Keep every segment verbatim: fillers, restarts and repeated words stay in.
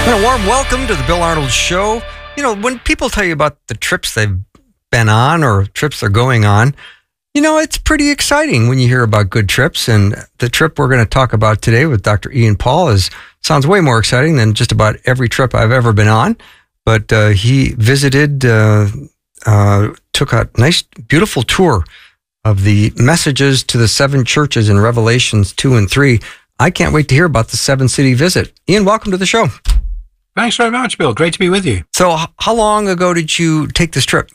And a warm welcome to the Bill Arnold Show. You know, when people tell you about the trips they've been on or trips they're going on, you know, it's pretty exciting when you hear about good trips. And the trip we're going to talk about today with Doctor Ian Paul is sounds way more exciting than just about every trip I've ever been on. But uh, he visited, uh, uh, took a nice, beautiful tour of the messages to the seven churches in Revelations two and three. I can't wait to hear about the seven city visit. Ian, welcome to the show. Thanks very much, Bill. Great to be with you. So h- how long ago did you take this trip?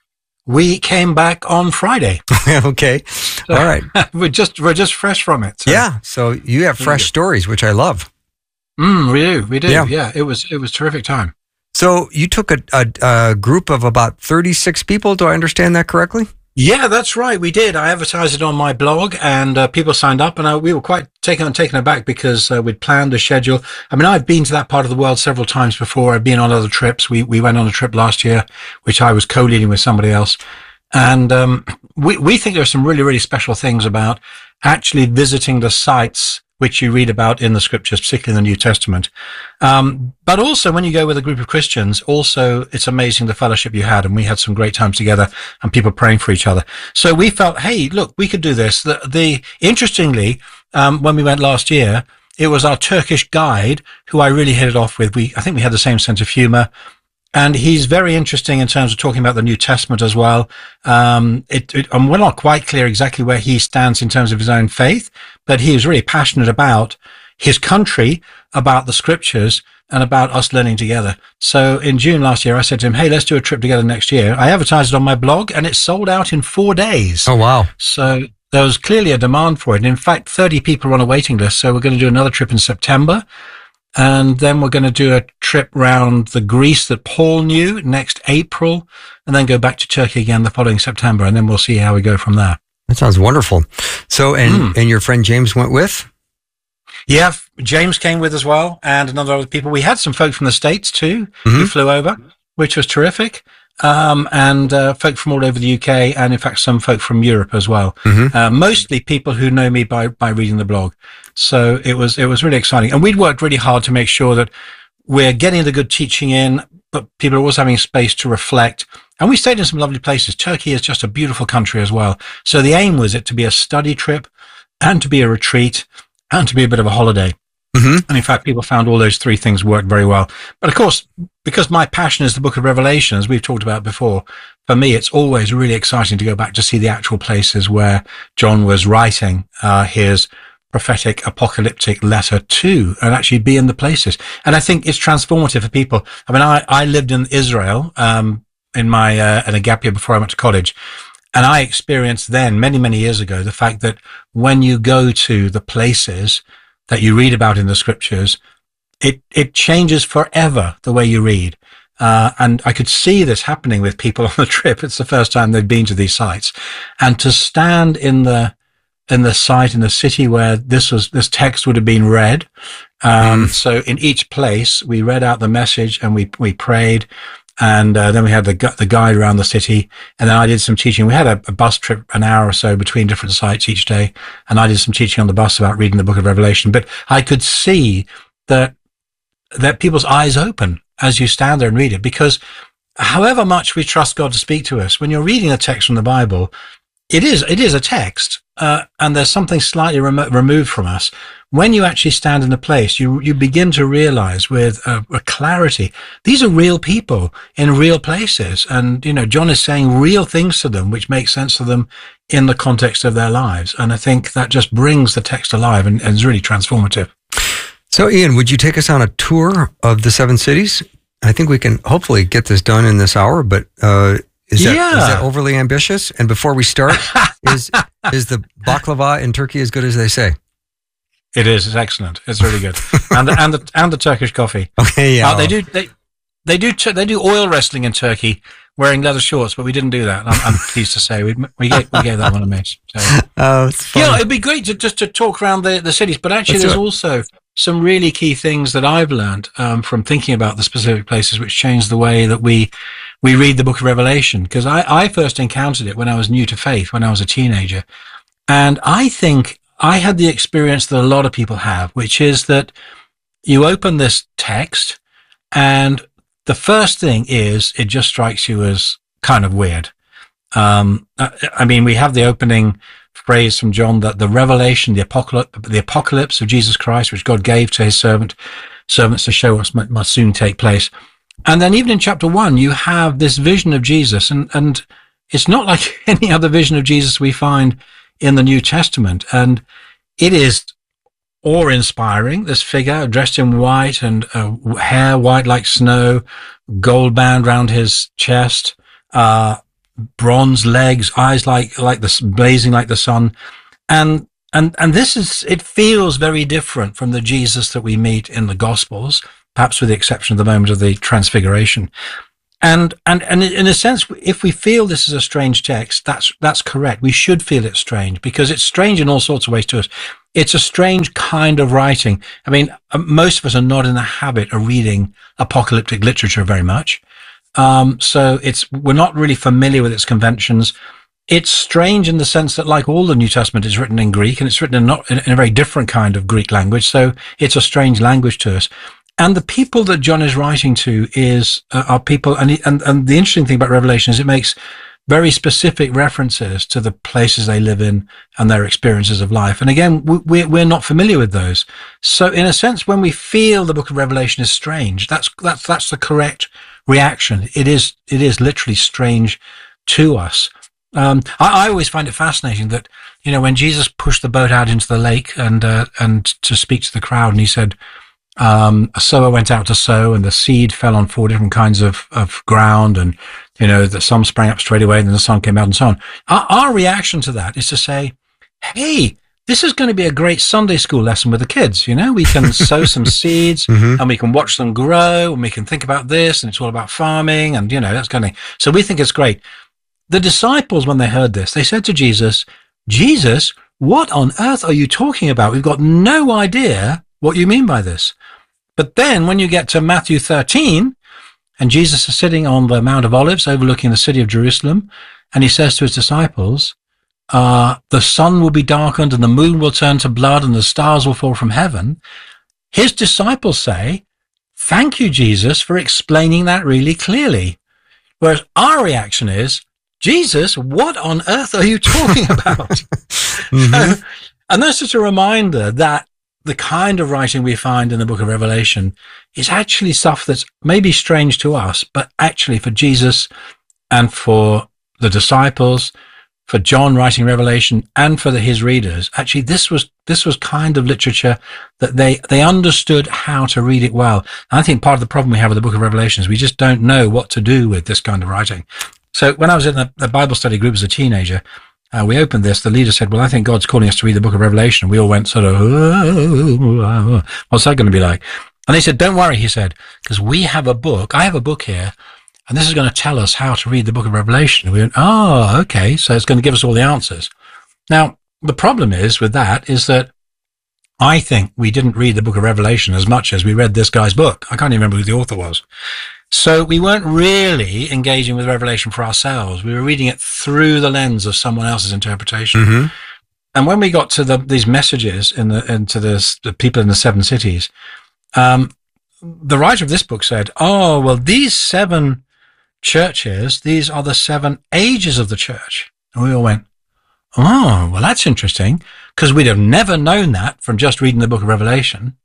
We came back on Friday. Okay. So, all right. we're just we're just fresh from it. So. Yeah. So you have fresh stories, which I love. Mm, we do. We do. Yeah. yeah. It was it was a terrific time. So you took a, a, a group of about thirty-six people. Do I understand that correctly? Yeah, that's right. We did. I advertised it on my blog, and uh, people signed up, and I, we were quite taken taken aback because uh, we'd planned a schedule. I mean, I've been to that part of the world several times before. I've been on other trips. We we went on a trip last year, which I was co-leading with somebody else, and um, we we think there's some really really special things about actually visiting the sites which you read about in the scriptures, particularly in the New Testament. Um, but also when you go with a group of Christians, also it's amazing the fellowship you had, and we had some great times together and people praying for each other. So we felt, hey, look, we could do this. The, the interestingly, um, when we went last year, it was our Turkish guide who I really hit it off with. We, I think we had the same sense of humor. And he's very interesting in terms of talking about the New Testament as well. Um, it, it, and we're not quite clear exactly where he stands in terms of his own faith, but he is really passionate about his country, about the scriptures, and about us learning together. So in June last year, I said to him, hey, let's do a trip together next year. I advertised it on my blog, and it sold out in four days. Oh, wow. So there was clearly a demand for it. And in fact, thirty people are on a waiting list. So we're going to do another trip in September. And then we're going to do a trip round the Greece that Paul knew next April, and then go back to Turkey again the following September, and then we'll see how we go from there. That sounds wonderful. So, and, mm. and your friend James went with? Yeah, James came with as well, and another other people. We had some folk from the States too, mm-hmm. who flew over, which was terrific. Um, and uh, folk from all over the U K, and in fact some folk from Europe as well. Mm-hmm. Uh, mostly people who know me by by reading the blog. So it was it was really exciting, and we'd worked really hard to make sure that we're getting the good teaching in, but people are also having space to reflect. And we stayed in some lovely places. Turkey is just a beautiful country as well. So the aim was it to be a study trip, and to be a retreat, and to be a bit of a holiday. Mm-hmm. And in fact, people found all those three things worked very well. But of course, because my passion is the book of Revelation, as we've talked about before, for me, it's always really exciting to go back to see the actual places where John was writing uh, his prophetic apocalyptic letter to, and actually be in the places. And I think it's transformative for people. I mean, I, I lived in Israel um, in my uh, in a gap year before I went to college. And I experienced then, many, many years ago, the fact that when you go to the places that you read about in the scriptures, it, it changes forever the way you read. Uh, and I could see this happening with people on the trip. It's the first time they'd been to these sites. And to stand in the, in the site, in the city where this was, this text would have been read. Um, mm. So in each place, we read out the message and we, we prayed. And uh, then we had the the guide around the city, and then I did some teaching. We had a, a bus trip, an hour or so between different sites each day, and I did some teaching on the bus about reading the book of Revelation. But I could see that that people's eyes open as you stand there and read it, because however much we trust God to speak to us, when you're reading a text from the Bible, it is it is a text, uh, and there's something slightly remo- removed from us. When you actually stand in a place, you you begin to realize with a, a clarity, these are real people in real places. And, you know, John is saying real things to them, which makes sense to them in the context of their lives. And I think that just brings the text alive and, and is really transformative. So, Ian, would you take us on a tour of the seven cities? I think we can hopefully get this done in this hour, but uh, is, that, yeah. is that overly ambitious? And before we start, is is the baklava in Turkey as good as they say? It is. It's excellent. It's really good, and the, and the and the Turkish coffee. Okay, yeah. Uh, they do they they do they do oil wrestling in Turkey, wearing leather shorts, but we didn't do that. I'm, I'm pleased to say we we gave, we gave that one a miss. So. Oh, it's fun. Yeah, you know, it'd be great to just to talk around the, the cities, but actually, Let's there's also some really key things that I've learned um, from thinking about the specific places, which changed the way that we we read the Book of Revelation. Because I I first encountered it when I was new to faith, when I was a teenager, and I think I had the experience that a lot of people have, which is that you open this text And the first thing is, it just strikes you as kind of weird. Um, I mean, we have the opening phrase from John that the revelation, the apocalypse, the apocalypse of Jesus Christ, which God gave to his servant, servants to show us must, must soon take place. And then even in chapter one, you have this vision of Jesus, and, and it's not like any other vision of Jesus we find in the New Testament. And it is awe-inspiring, this figure dressed in white and uh, hair white like snow, gold band round his chest, uh, bronze legs, eyes like, like the, blazing like the sun. And, and, and this is, it feels very different from the Jesus that we meet in the Gospels, perhaps with the exception of the moment of the Transfiguration. And, and, and in a sense, if we feel this is a strange text, that's, that's correct. We should feel it strange, because it's strange in all sorts of ways to us. It's a strange kind of writing. I mean, most of us are not in the habit of reading apocalyptic literature very much. Um, so it's, we're not really familiar with its conventions. It's strange in the sense that, like all the New Testament, is written in Greek, and it's written in not in a very different kind of Greek language. So it's a strange language to us. And the people that John is writing to is, uh, are people, and, he, and, and the interesting thing about Revelation is it makes very specific references to the places they live in and their experiences of life. And again, we, we're not familiar with those. So in a sense, when we feel the book of Revelation is strange, that's, that's, that's the correct reaction. It is, it is literally strange to us. Um, I, I always find it fascinating that, you know, when Jesus pushed the boat out into the lake and, uh, and to speak to the crowd, and he said, Um, a sower went out to sow, and the seed fell on four different kinds of, of ground, and, you know, that some sprang up straight away, and then the sun came out, and so on. Our, our reaction to that is to say, hey, this is going to be a great Sunday school lesson with the kids. You know, we can sow some seeds, mm-hmm. and we can watch them grow, and we can think about this, and it's all about farming, and, you know, that's kind of, so we think it's great. The disciples, when they heard this, they said to Jesus, Jesus, what on earth are you talking about? We've got no idea what you mean by this. But then when you get to Matthew thirteen, and Jesus is sitting on the Mount of Olives overlooking the city of Jerusalem, and he says to his disciples, uh, the sun will be darkened, and the moon will turn to blood, and the stars will fall from heaven. His disciples say, thank you, Jesus, for explaining that really clearly. Whereas our reaction is, Jesus, what on earth are you talking about? Mm-hmm. And that's just a reminder that the kind of writing we find in the book of Revelation is actually stuff that's maybe strange to us, but actually for Jesus and for the disciples, for John writing Revelation, and for the, his readers, actually this was this was kind of literature that they, they understood how to read it well. And I think part of the problem we have with the book of Revelation is we just don't know what to do with this kind of writing. So when I was in the, the Bible study group as a teenager, Uh, we opened this, the leader said, well, I think God's calling us to read the book of Revelation. We all went sort of, oh, what's that going to be like? And they said, don't worry, he said, because we have a book. I have a book here, and this is going to tell us how to read the book of Revelation. We went, oh, okay, so it's going to give us all the answers. Now, the problem is with that is that I think we didn't read the book of Revelation as much as we read this guy's book. I can't even remember who the author was. So we weren't really engaging with Revelation for ourselves. We were reading it through the lens of someone else's interpretation. Mm-hmm. And when we got to the, these messages in the, into the, the people in the seven cities, um, the writer of this book said, oh, well, these seven churches, these are the seven ages of the church. And we all went, oh, well, that's interesting, because we'd have never known that from just reading the book of Revelation.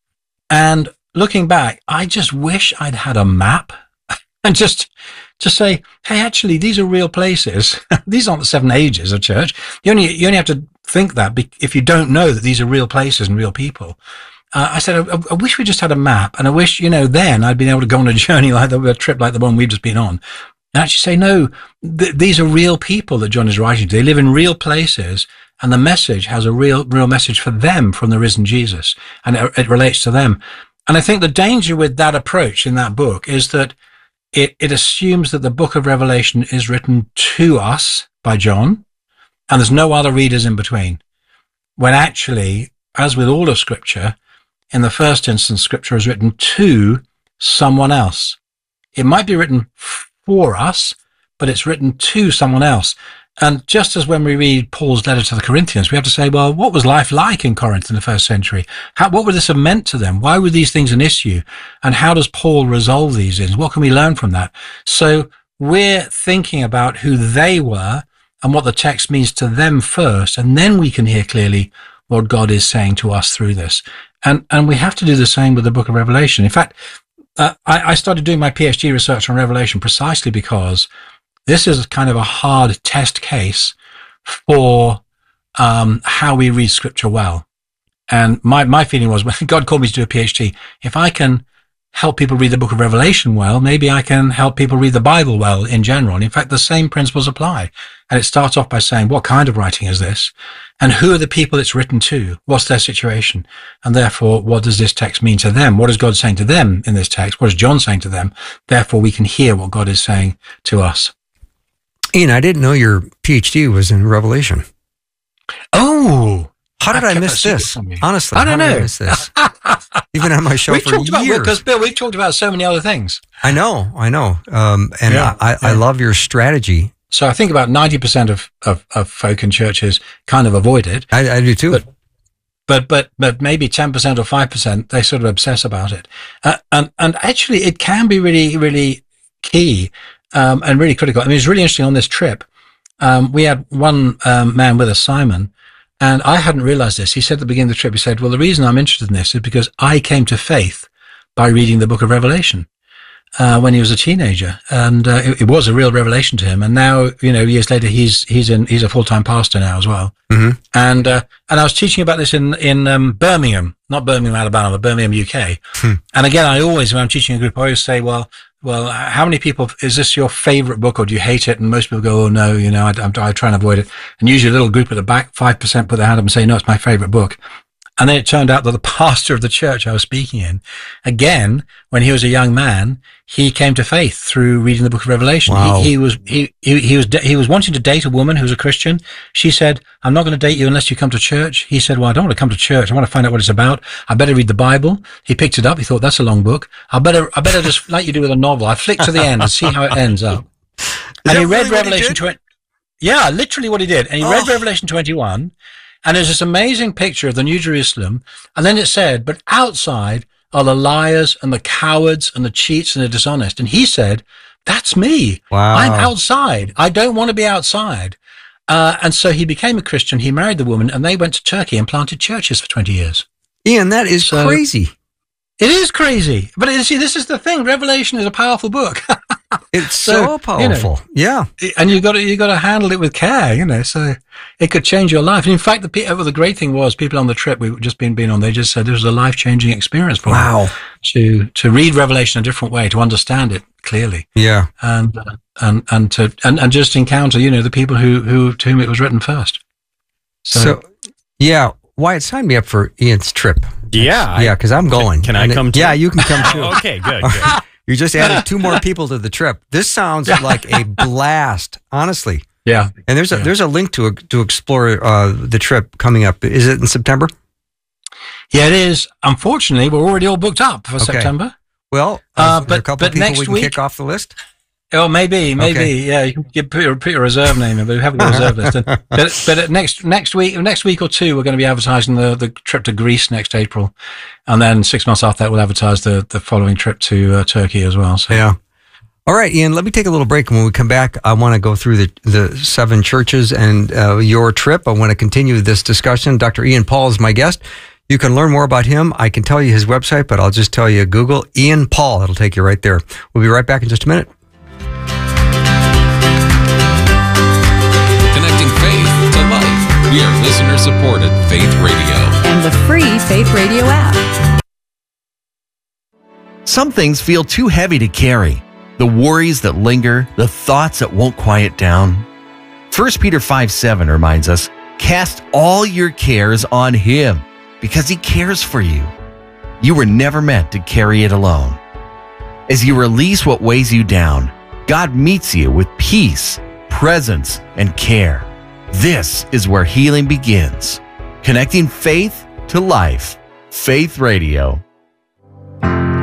And looking back, I just wish I'd had a map and just to say, hey, actually, these are real places. These aren't the seven ages of church. You only, you only have to think that if you don't know that these are real places and real people. Uh, I said, I, I wish we just had a map, and I wish, you know, then I'd been able to go on a journey like the, a trip like the one we've just been on, and actually say, no, th- these are real people that John is writing to. They live in real places, and the message has a real, real message for them from the risen Jesus, and it, it relates to them. And I think the danger with that approach in that book is that it, it assumes that the book of Revelation is written to us by John, and there's no other readers in between. When actually, as with all of Scripture, in the first instance, Scripture is written to someone else. It might be written for us, but it's written to someone else. And just as when we read Paul's letter to the Corinthians, we have to say, well, what was life like in Corinth in the first century? How, what would this have meant to them? Why were these things an issue? And how does Paul resolve these things? What can we learn from that? So we're thinking about who they were and what the text means to them first, and then we can hear clearly what God is saying to us through this. And and we have to do the same with the book of Revelation. In fact, uh, I, I started doing my PhD research on Revelation precisely because this is kind of a hard test case for um, how we read Scripture well. And my, my feeling was, when God called me to do a PhD, if I can help people read the book of Revelation well, maybe I can help people read the Bible well in general. And in fact, the same principles apply. And it starts off by saying, what kind of writing is this? And who are the people it's written to? What's their situation? And therefore, what does this text mean to them? What is God saying to them in this text? What is John saying to them? Therefore, we can hear what God is saying to us. Ian, I didn't know your PhD was in Revelation. Oh, how did I, I miss this? Honestly, I don't how know. Did I miss this? Even on my show we've for talked years. About, because Bill, we've talked about so many other things. I know, I know, um, and yeah, I, I, yeah. I love your strategy. So I think about ninety percent of, of, of folk in churches kind of avoid it. I, I do too. But, but but but maybe ten percent or five percent they sort of obsess about it, uh, and and actually it can be really really key. Um, and really critical. I mean, it's really interesting on this trip. Um, we had one um, man with us, Simon, and I hadn't realized this. He said at the beginning of the trip, he said, well, the reason I'm interested in this is because I came to faith by reading the book of Revelation uh, when he was a teenager. And uh, it, it was a real revelation to him. And now, you know, years later, he's he's in he's a full-time pastor now as well. Mm-hmm. And uh, and I was teaching about this in, in um, Birmingham, not Birmingham, Alabama, but Birmingham, U K. Hmm. And again, I always, when I'm teaching a group, I always say, well, Well, how many people, is this your favorite book or do you hate it? And most people go, oh no, you know, I, I, I try and avoid it. And usually a little group at the back, five percent put their hand up and say, no, it's my favorite book. And then it turned out that the pastor of the church I was speaking in, again, when he was a young man, he came to faith through reading the book of Revelation. Wow. He, he was, he, he, he was, he was wanting to date a woman who was a Christian. She said, I'm not going to date you unless you come to church. He said, well, I don't want to come to church. I want to find out what it's about. I better read the Bible. He picked it up. He thought, that's a long book. I better, I better just, like you do with a novel, I flick to the end and see how it ends up. And he read really Revelation twenty. Yeah, literally what he did. And he oh. read Revelation twenty-one. And there's this amazing picture of the New Jerusalem. And then it said, but outside are the liars and the cowards and the cheats and the dishonest. And he said, that's me. Wow. I'm outside. I don't want to be outside. Uh, and so he became a Christian. He married the woman and they went to Turkey and planted churches for twenty years. Ian, that is so, crazy. It is crazy. But you see, this is the thing. Revelation is a powerful book. It's so, so powerful. You know, yeah. And you got to, you got to handle it with care, you know, so it could change your life. And in fact, the, well, the great thing was people on the trip we've just been, been on, they just said this was a life changing experience for wow. them to, to read Revelation a different way, to understand it clearly. Yeah. And, uh, and, and to, and, and just encounter, you know, the people who, who, to whom it was written first. So, so yeah. Wyatt, sign me up for Ian's trip. Yeah. Yeah. Cause I'm going. Can, can I come too? Yeah, you can come too. Okay, good, good. You just added two more people to the trip. This sounds like a blast, honestly. Yeah. And there's a yeah. there's a link to to explore uh, the trip coming up. Is it in September? Yeah, it is. Unfortunately, we're already all booked up for okay. September. Well, uh, but, a couple but people next we can week, kick off the list. Oh, maybe, maybe, okay. yeah. You can get, put, your, put your reserve name in, but we haven't got a reserve list. And, but but next next week, next week or two, we're going to be advertising the, the trip to Greece next April, and then six months after that, we'll advertise the, the following trip to uh, Turkey as well. So. Yeah. All right, Ian. Let me take a little break, and when we come back, I want to go through the the seven churches and uh, your trip. I want to continue this discussion. Doctor Ian Paul is my guest. You can learn more about him. I can tell you his website, but I'll just tell you Google Ian Paul. It'll take you right there. We'll be right back in just a minute. We are listener-supported Faith Radio. And the free Faith Radio app. Some things feel too heavy to carry. The worries that linger, the thoughts that won't quiet down. First Peter five seven reminds us, cast all your cares on Him, because He cares for you. You were never meant to carry it alone. As you release what weighs you down, God meets you with peace, presence, and care. This is where healing begins. Connecting faith to life. Faith Radio.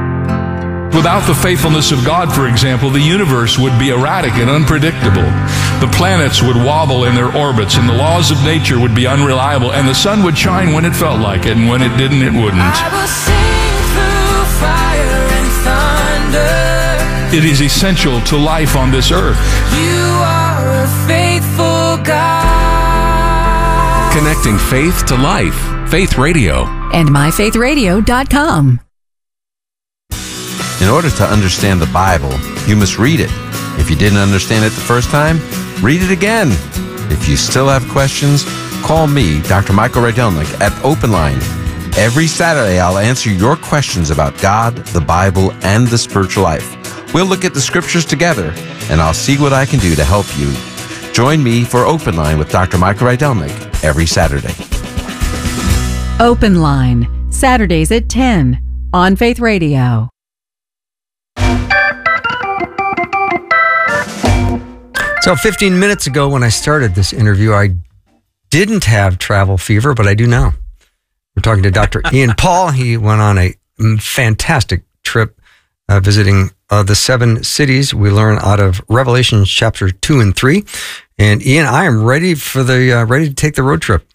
Without the faithfulness of God, for example, the universe would be erratic and unpredictable. the planets would wobble in their orbits, and the laws of nature would be unreliable, and the sun would shine when it felt like it, and when it didn't, it wouldn't. I will sing through fire and thunder. It is essential to life on this earth. You are a faithful God. Connecting faith to life. Faith Radio. And my faith radio dot com. In order to understand the Bible, you must read it. If you didn't understand it the first time, read it again. If you still have questions, call me, Doctor Michael Rydelnik, at Open Line. Every Saturday, I'll answer your questions about God, the Bible, and the spiritual life. We'll look at the scriptures together, and I'll see what I can do to help you. Join me for Open Line with Doctor Michael Rydelnik every Saturday. Open Line, Saturdays at ten on Faith Radio. So fifteen minutes ago when I started this interview, I didn't have travel fever, but I do now. We're talking to Doctor Ian Paul. He went on a fantastic trip uh, visiting uh, the seven cities we learn out of Revelation chapter two and three. And Ian, I am ready for the uh, ready to take the road trip.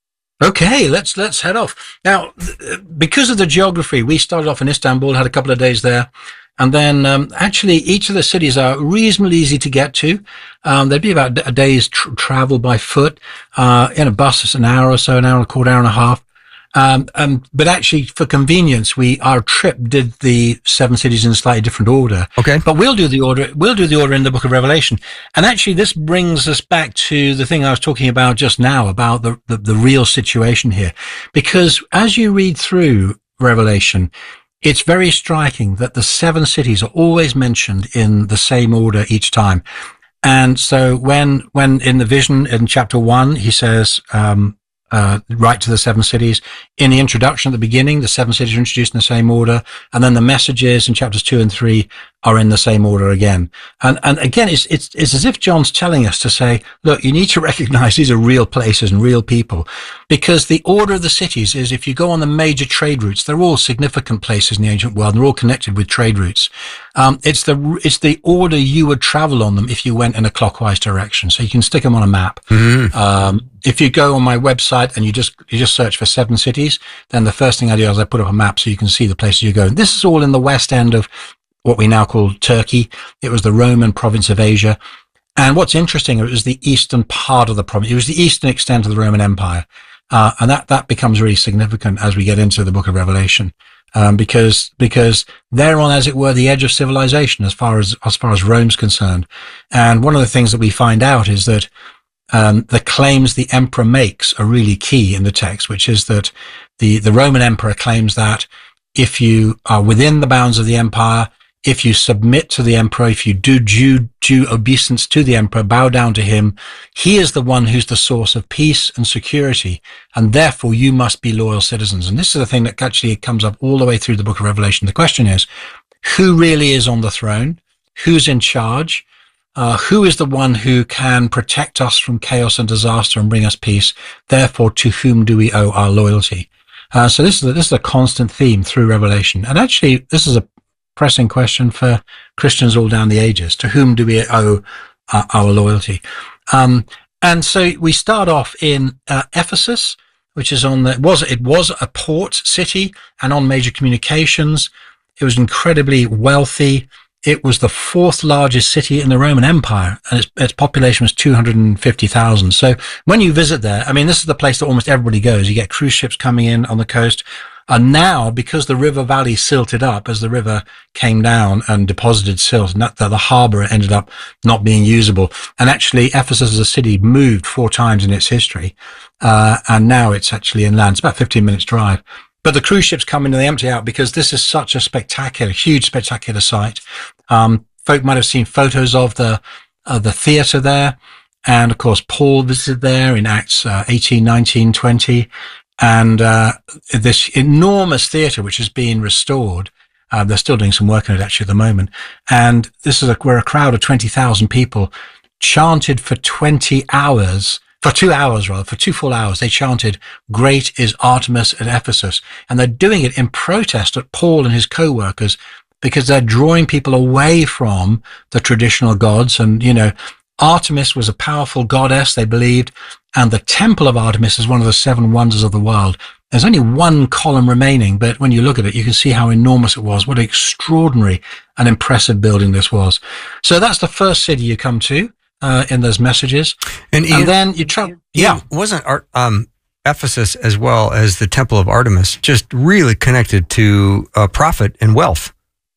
Okay, let's let's head off. Now, th- because of the geography, we started off in Istanbul, had a couple of days there. And then, um, actually, each of the cities are reasonably easy to get to. Um, there'd be about a day's tr- travel by foot. Uh, in a bus, it's an hour or so, an hour and a quarter, hour and a half. Um, um, but actually, for convenience, we, our trip did the seven cities in a slightly different order. Okay. But we'll do the order, we'll do the order in the book of Revelation. And actually, this brings us back to the thing I was talking about just now, about the, the, the real situation here. Because as you read through Revelation, it's very striking that the seven cities are always mentioned in the same order each time. And so when, when in the vision in chapter one, he says, um, uh, write to the seven cities. In the introduction at the beginning, the seven cities are introduced in the same order. And then the messages in chapters two and three are in the same order again. And, and again, it's, it's, it's as if John's telling us to say, look, you need to recognize these are real places and real people, because the order of the cities is, if you go on the major trade routes, they're all significant places in the ancient world. And they're all connected with trade routes. Um, it's the, it's the order you would travel on them if you went in a clockwise direction. So you can stick them on a map. Mm-hmm. Um, if you go on my website and you just, you just search for seven cities, then the first thing I do is I put up a map so you can see the places you go. And this is all in the west end of what we now call Turkey. It was the Roman province of Asia. And what's interesting, it was the eastern part of the province. It was the eastern extent of the Roman Empire. Uh, and that, that becomes really significant as we get into the book of Revelation. Um, because, because they're on, as it were, the edge of civilization as far as, as far as Rome's concerned. And one of the things that we find out is that, um, the claims the emperor makes are really key in the text, which is that the, the Roman emperor claims that if you are within the bounds of the empire, if you submit to the emperor, if you do due, due obeisance to the emperor, bow down to him, he is the one who's the source of peace and security, and therefore you must be loyal citizens. And this is the thing that actually comes up all the way through the book of Revelation. The question is, who really is on the throne? Who's in charge? Uh, who is the one who can protect us from chaos and disaster and bring us peace? Therefore, to whom do we owe our loyalty? Uh, so this is a, this is a constant theme through Revelation. And actually, this is a pressing question for Christians all down the ages. To whom do we owe uh, our loyalty? Um, and so we start off in uh, Ephesus, which is on the, it was, it was a port city and on major communications. It was incredibly wealthy. It was the fourth largest city in the Roman Empire, and its, its population was two hundred fifty thousand. So when you visit there, I mean, this is the place that almost everybody goes. You get cruise ships coming in on the coast. And now, because the river valley silted up as the river came down and deposited silt, and that, the harbor ended up not being usable. And actually, Ephesus as a city moved four times in its history. Uh, and now it's actually inland. It's about fifteen minutes drive. But the cruise ships come in and they empty out because this is such a spectacular, huge, spectacular sight. Um, folk might have seen photos of the, of the theater there. And of course, Paul visited there in Acts uh, eighteen, nineteen, twenty. And, uh, this enormous theater, which is being restored, uh, they're still doing some work on it actually at the moment. And this is a, where a crowd of twenty thousand people chanted for twenty hours, for two hours rather, for two full hours. They chanted, "Great is Artemis at Ephesus." And they're doing it in protest at Paul and his co-workers because they're drawing people away from the traditional gods. And, you know, Artemis was a powerful goddess, they believed, and the temple of Artemis is one of the seven wonders of the world. There's only one column remaining, but when you look at it, you can see how enormous it was, what an extraordinary and impressive building this was. So that's the first city you come to uh, in those messages. And, Ian, and then you try, yeah. Wasn't Art, um, Ephesus, as well as the Temple of Artemis, just really connected to uh, profit and wealth?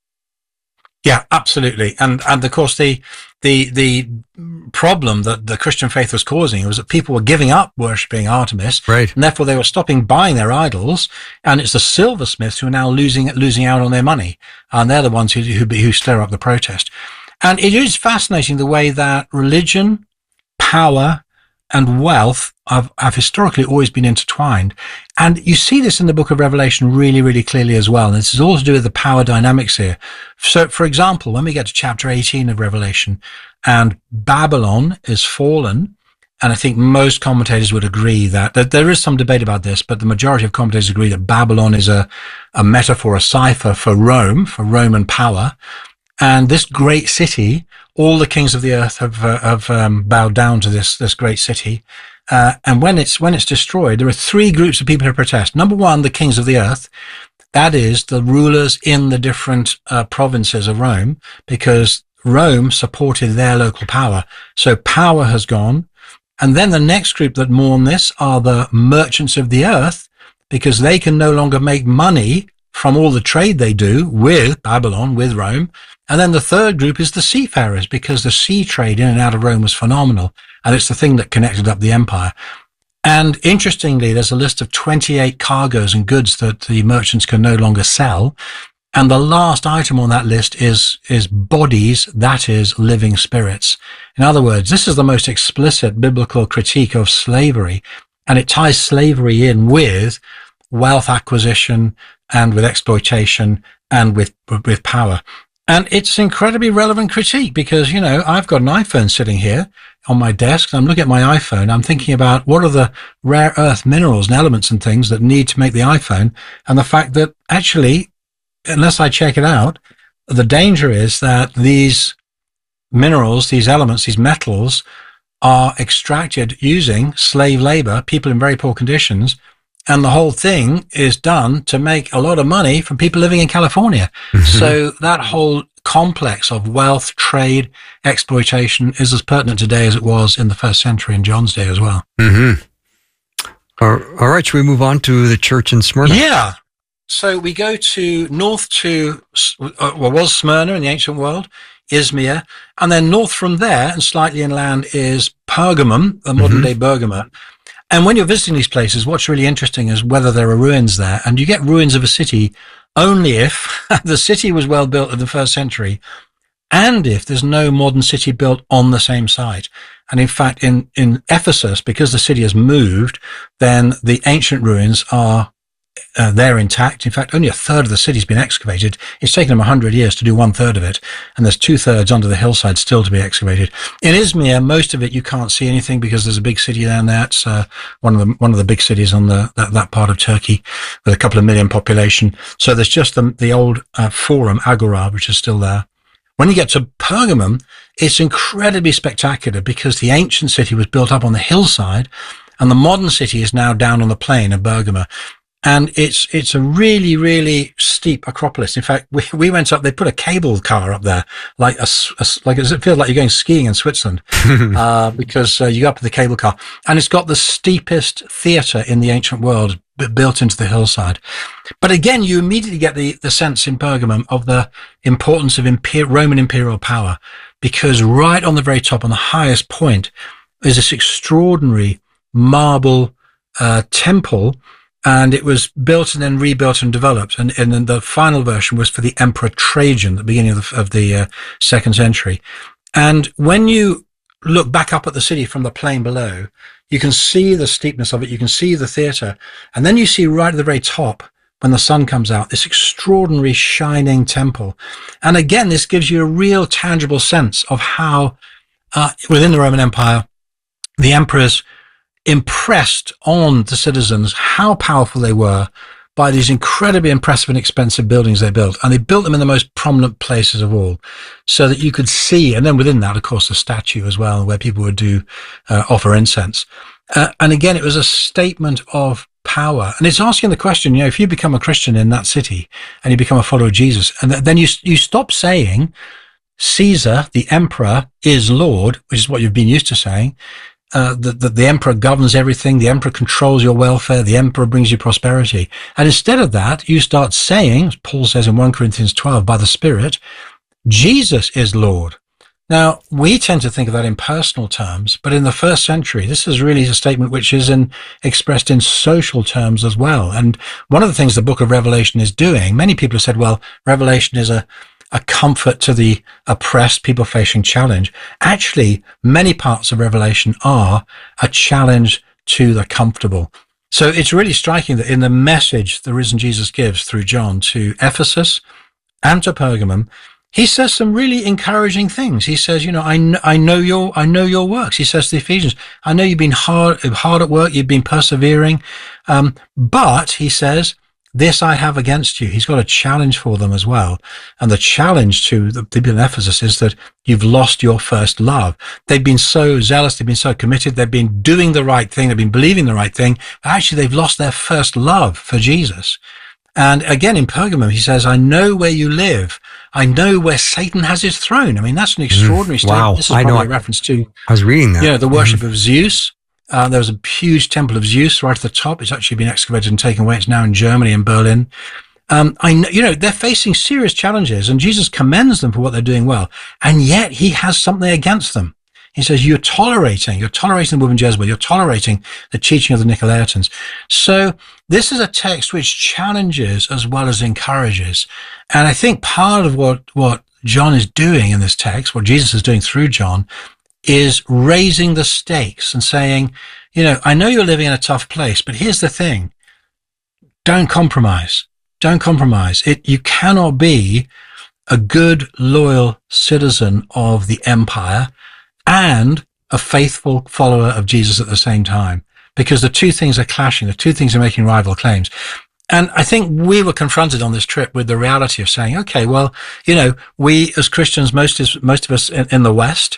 Yeah, absolutely. And, and of course, the, the, the problem that the Christian faith was causing was that people were giving up worshipping Artemis. Right. And therefore they were stopping buying their idols. And it's the silversmiths who are now losing, losing out on their money. And they're the ones who, who, who stir up the protest. And it is fascinating the way that religion, power, and wealth have, have historically always been intertwined. And you see this in the book of Revelation really, really clearly as well. And this is all to do with the power dynamics here. So, for example, when we get to chapter eighteen of Revelation, and Babylon is fallen, and I think most commentators would agree that, that there is some debate about this, but the majority of commentators agree that Babylon is a, a metaphor, a cipher for Rome, for Roman power. And this great city, all the kings of the earth have uh, have um, bowed down to this this great city. Uh, and when it's when it's destroyed, there are three groups of people who protest. Number one, the kings of the earth. That is the rulers in the different uh, provinces of Rome, because Rome supported their local power. So power has gone. And then the next group that mourn this are the merchants of the earth, because they can no longer make money from all the trade they do with Babylon, with Rome. And then the third group is the seafarers, because the sea trade in and out of Rome was phenomenal. And it's the thing that connected up the empire. And interestingly, there's a list of twenty-eight cargoes and goods that the merchants can no longer sell. And the last item on that list is, is bodies, that is living spirits. In other words, this is the most explicit biblical critique of slavery. And it ties slavery in with wealth acquisition and with exploitation and with, with power. And it's an incredibly relevant critique because, you know, I've got an iPhone sitting here on my desk. And I'm looking at my iPhone. I'm thinking about what are the rare earth minerals and elements and things that need to make the iPhone. And the fact that actually, unless I check it out, the danger is that these minerals, these elements, these metals are extracted using slave labor, people in very poor conditions. And the whole thing is done to make a lot of money from people living in California. Mm-hmm. So that whole complex of wealth, trade, exploitation is as pertinent today as it was in the first century in John's day as well. Mm-hmm. All right, should we move on to the church in Smyrna? Yeah. So we go to north to uh, what was Smyrna in the ancient world, Izmir, and then north from there and slightly inland is Pergamum, the modern day mm-hmm. Bergamo. And when you're visiting these places, what's really interesting is whether there are ruins there. And you get ruins of a city only if the city was well built in the first century and if there's no modern city built on the same site. And in fact, in, in Ephesus, because the city has moved, then the ancient ruins are Uh, they're intact. In fact, only a third of the city's been excavated. It's taken them a hundred years to do one third of it. And there's two thirds under the hillside still to be excavated. In Izmir, most of it, you can't see anything because there's a big city down there. It's uh, one of the, one of the big cities on the, that, that part of Turkey with a couple of million population. So there's just the, the old uh, forum, Agora, which is still there. When you get to Pergamum, it's incredibly spectacular because the ancient city was built up on the hillside and the modern city is now down on the plain of Bergamo. And it's, it's a really, really steep Acropolis. In fact, we, we went up, they put a cable car up there, like a, a like, does it feel like you're going skiing in Switzerland? uh, because uh, you go up with the cable car and it's got the steepest theater in the ancient world built into the hillside. But again, you immediately get the, the sense in Pergamum of the importance of imper- Roman imperial power, because right on the very top, on the highest point, is this extraordinary marble, uh, temple. And it was built and then rebuilt and developed. And, and then the final version was for the Emperor Trajan at the beginning of the, of the uh, second century. And when you look back up at the city from the plain below, you can see the steepness of it. You can see the theater. And then you see right at the very top, when the sun comes out, this extraordinary shining temple. And again, this gives you a real tangible sense of how uh, within the Roman Empire, the emperors impressed on the citizens how powerful they were by these incredibly impressive and expensive buildings they built. And they built them in the most prominent places of all so that you could see. And then within that, of course, the statue as well, where people would do uh, offer incense. Uh, and again, it was a statement of power. And it's asking the question, you know, if you become a Christian in that city and you become a follower of Jesus, and th- then you, you stop saying Caesar, the emperor, is Lord, which is what you've been used to saying. Uh, that the, the emperor governs everything, the emperor controls your welfare, the emperor brings you prosperity. And instead of that, you start saying, as Paul says in First Corinthians twelve, by the Spirit, Jesus is Lord. Now, we tend to think of that in personal terms, but in the first century, this is really a statement which is in, expressed in social terms as well. And one of the things the book of Revelation is doing, many people have said, well, Revelation is a a comfort to the oppressed, people facing challenge. Actually, many parts of Revelation are a challenge to the comfortable. So it's really striking that in the message the risen Jesus gives through John to Ephesus and to Pergamum, he says some really encouraging things. He says, you know, I know, I know your, I know your works. He says to the Ephesians, I know you've been hard, hard at work. You've been persevering. Um, but he says, this I have against you. He's got a challenge for them as well. And the challenge to the people in Ephesus is that you've lost your first love. They've been so zealous. They've been so committed. They've been doing the right thing. They've been believing the right thing. But actually, they've lost their first love for Jesus. And again, in Pergamum, he says, I know where you live. I know where Satan has his throne. I mean, that's an extraordinary mm, statement. Wow. This is I probably know. a reference to, I was reading that. you know, the worship mm. of Zeus. Uh, there was a huge temple of Zeus right at the top. It's actually been excavated and taken away. It's now in Germany, in Berlin. Um, I know, you know, they're facing serious challenges, and Jesus commends them for what they're doing well. And yet he has something against them. He says, you're tolerating, you're tolerating the woman Jezebel, you're tolerating the teaching of the Nicolaitans. So this is a text which challenges as well as encourages. And I think part of what, what John is doing in this text, what Jesus is doing through John, is raising the stakes and saying, you know, I know you're living in a tough place, but here's the thing. Don't compromise. Don't compromise. It, you cannot be a good, loyal citizen of the empire and a faithful follower of Jesus at the same time, because the two things are clashing. The two things are making rival claims. And I think we were confronted on this trip with the reality of saying, okay, well, you know, we as Christians, most is, most of us in, in the West,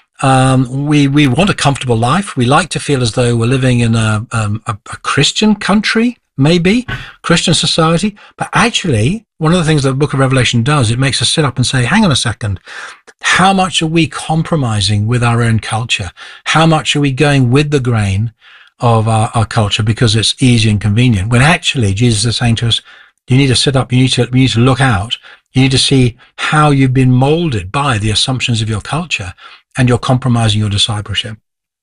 Um, we, we want a comfortable life. We like to feel as though we're living in a, um, a, a Christian country, maybe Christian society. But actually, one of the things that the book of Revelation does, it makes us sit up and say, hang on a second. How much are we compromising with our own culture? How much are we going with the grain of our, our culture because it's easy and convenient? When actually Jesus is saying to us, you need to sit up. You need to, you need to look out. You need to see how you've been molded by the assumptions of your culture, and you're compromising your discipleship.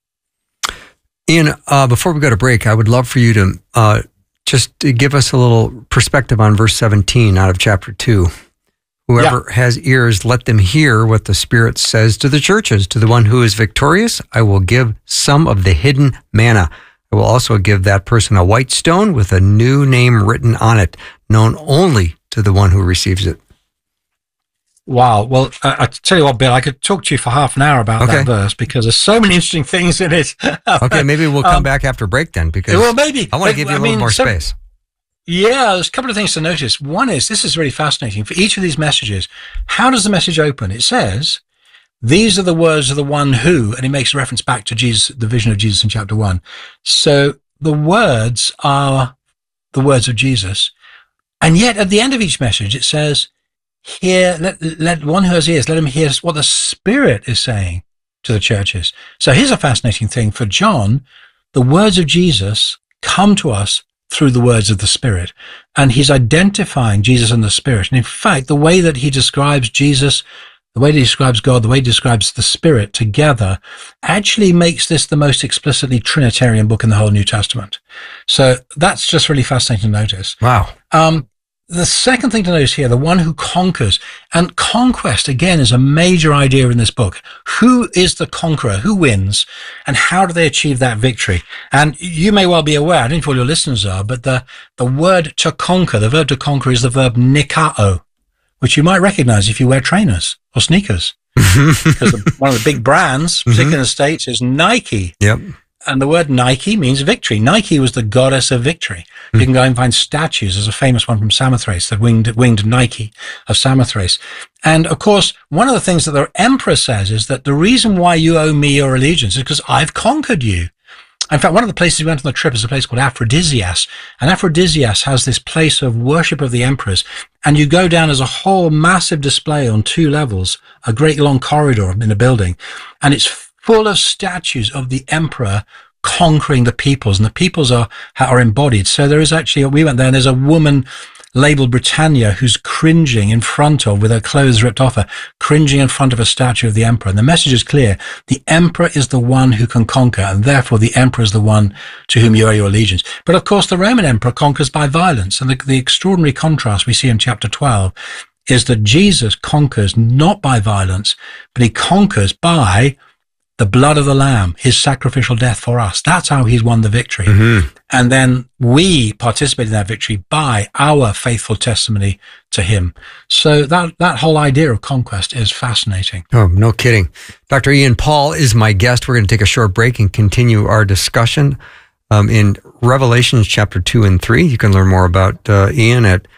Ian, uh, before we go to break, I would love for you to uh, just to give us a little perspective on verse seventeen out of chapter two. Whoever yeah. has ears, let them hear what the Spirit says to the churches. To the one who is victorious, I will give some of the hidden manna. I will also give that person a white stone with a new name written on it, known only to the one who receives it. Wow. Well, I, I tell you what, Bill, I could talk to you for half an hour about okay. that verse because there's so many interesting things in it. Okay, maybe we'll come um, back after break then, because well, maybe. I want to give you a I little mean, more so, space. Yeah, there's a couple of things to notice. One is, this is really fascinating. For each of these messages, how does the message open? It says, these are the words of the one who, and it makes a reference back to Jesus, the vision of Jesus in chapter one. So the words are the words of Jesus. And yet at the end of each message, it says, hear, let, let one who has ears, let him hear what the Spirit is saying to the churches. So here's a fascinating thing. For John, the words of Jesus come to us through the words of the Spirit. And he's identifying Jesus and the Spirit. And in fact, the way that he describes Jesus, the way that he describes God, the way he describes the Spirit together actually makes this the most explicitly Trinitarian book in the whole New Testament. So that's just really fascinating to notice. Wow. Um, The second thing to notice here, the one who conquers, and conquest, again, is a major idea in this book. Who is the conqueror? Who wins? And how do they achieve that victory? And you may well be aware, I don't know if all your listeners are, but the, the word to conquer, the verb to conquer is the verb nikao, which you might recognize if you wear trainers or sneakers. Because one of the big brands, particularly mm-hmm. in the States, is Nike. Yep. And the word Nike means victory. Nike was the goddess of victory. Mm. You can go and find statues. There's a famous one from Samothrace, the winged, winged Nike of Samothrace. And of course, one of the things that the emperor says is that the reason why you owe me your allegiance is because I've conquered you. In fact, one of the places we went on the trip is a place called Aphrodisias. And Aphrodisias has this place of worship of the emperors. And you go down as a whole massive display on two levels, a great long corridor in a building. And it's full of statues of the emperor conquering the peoples. And the peoples are, are embodied. So there is actually, we went there and there's a woman labeled Britannia who's cringing in front of, with her clothes ripped off her, cringing in front of a statue of the emperor. And the message is clear. The emperor is the one who can conquer, and therefore the emperor is the one to whom you owe your allegiance. But of course, the Roman emperor conquers by violence. And the, the extraordinary contrast we see in chapter twelve is that Jesus conquers not by violence, but he conquers by the blood of the Lamb, his sacrificial death for us. That's how he's won the victory. Mm-hmm. And then we participate in that victory by our faithful testimony to him. So that, that whole idea of conquest is fascinating. Oh, no kidding. Doctor Ian Paul is my guest. We're going to take a short break and continue our discussion um, in Revelations chapter two and three. You can learn more about uh, Ian at